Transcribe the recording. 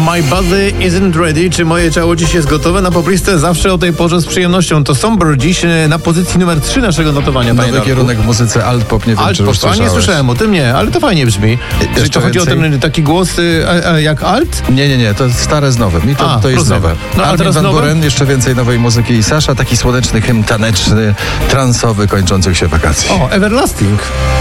My Body Isn't Ready, czy moje ciało dziś jest gotowe? Na poplistę zawsze o tej porze z przyjemnością. To Somber dziś na pozycji numer 3 naszego notowania. Nowy kierunek w muzyce alt-pop, nie wiem, Alt czy już pop, a nie słyszałeś. słyszałem o tym, nie, ale to fajnie brzmi. Czy to chodzi o ten taki głos jak alt? Nie, to stare z nowym. I to jest rozumiem. nowe. No, a Armin teraz van nowe? Buuren, jeszcze więcej nowej muzyki i Sasha, taki słoneczny hymn taneczny, transowy, kończących się wakacji. O, Everlasting.